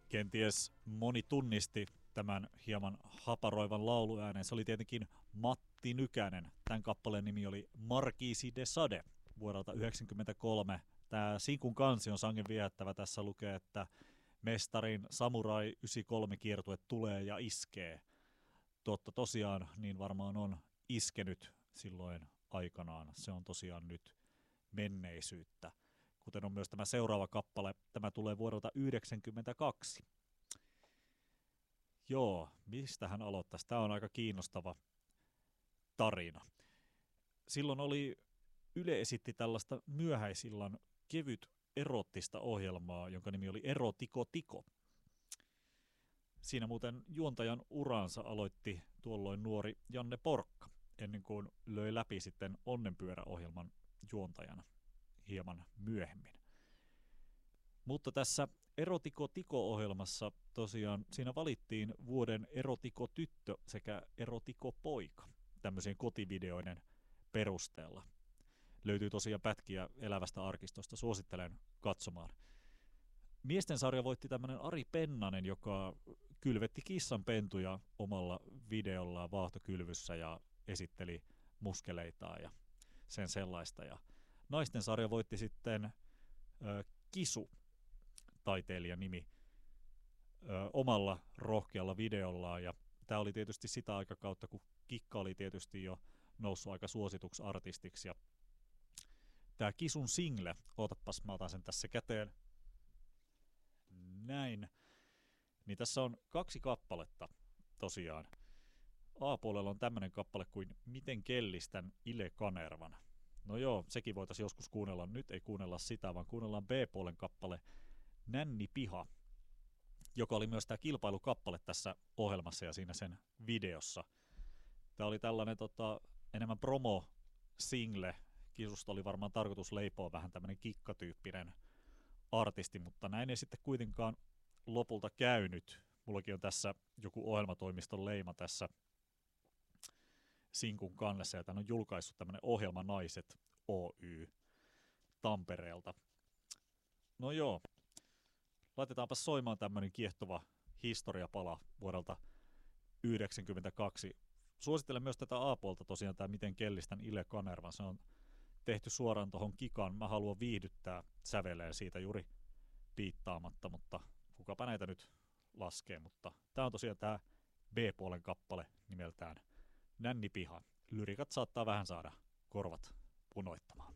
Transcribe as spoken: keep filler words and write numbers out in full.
Kenties moni tunnisti tämän hieman haparoivan lauluäänen. Se oli tietenkin Matti Nykänen. Tämän kappaleen nimi oli Markiisi de Sade vuodelta yhdeksänkymmentäkolme. Tämä sinkun kansi on sangen viehättävä. Tässä lukee, että mestarin Samurai yhdeksänkymmentäkolme kiertue tulee ja iskee. Totta tosiaan, niin varmaan on iskenyt silloin aikanaan. Se on tosiaan nyt menneisyyttä. Kuten on myös tämä seuraava kappale. Tämä tulee vuodelta yhdeksänkymmentäkaksi. Joo, mistä hän aloittaisi? Tämä on aika kiinnostava tarina. Silloin oli, Yle esitti tällaista myöhäisillan kevyt erottista ohjelmaa, jonka nimi oli Erotiko Tiko. Siinä muuten juontajan uransa aloitti tuolloin nuori Janne Porkka, ennen kuin löi läpi sitten Onnenpyörä-ohjelman juontajana hieman myöhemmin. Mutta tässä Erotiko Tiko-ohjelmassa tosiaan siinä valittiin vuoden Erotiko tyttö sekä Erotiko poika tämmöisen kotivideoiden perusteella. Löytyy tosiaan pätkiä elävästä arkistosta, suosittelen katsomaan. Miesten sarja voitti tämmöinen Ari Pennanen, joka kylvetti kissanpentuja omalla videollaan vaahtokylvyssä ja esitteli muskeleitaan ja sen sellaista. Ja naisten sarja voitti sitten ö, Kisu, taiteilijan nimi, ö, omalla rohkealla videollaan. Ja tämä oli tietysti sitä aikakautta, kun Kikka oli tietysti jo noussut aika suosituksi artistiksi. Ja tämä Kisun single, ootapas mä otan sen tässä käteen, näin, niin tässä on kaksi kappaletta tosiaan. A-puolella on tämmöinen kappale kuin Miten kellistän Ile Kanervan. No joo, sekin voitaisiin joskus kuunnella. Nyt ei kuunnella sitä, vaan kuunnellaan B-puolen kappale Nänni Piha, joka oli myös tämä kilpailukappale tässä ohjelmassa ja siinä sen videossa. Tämä oli tällainen tota, enemmän promo-single. Kisusta oli varmaan tarkoitus leipoa vähän tämmöinen kikkatyyppinen artisti, mutta näin ei sitten kuitenkaan lopulta käynyt. Mullakin on tässä joku ohjelmatoimiston leima tässä sinkun kannessa, ja tämän on julkaissut tämmöinen Ohjelma Naiset Oy Tampereelta. No joo, laitetaanpa soimaan tämmöinen kiehtova historiapala vuodelta yhdeksänkymmentäkaksi. Suosittelen myös tätä A-puolta tosiaan, tämä Miten kellistän Ile Kanervan. Se on tehty suoraan tuohon Kikan. Mä haluan viihdyttää säveleen siitä juuri piittaamatta, mutta kukapa näitä nyt laskee. Mutta tämä on tosiaan tämä B-puolen kappale nimeltään Nänni Piha. Lyrikat saattaa vähän saada korvat punoittamaan.